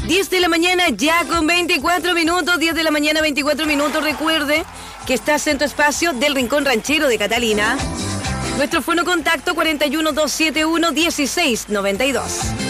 10 de la mañana ya con 24 minutos, 10 de la mañana 24 minutos. Recuerde que estás en tu espacio del Rincón Ranchero de Catalina. Nuestro fono contacto 41 271 1692.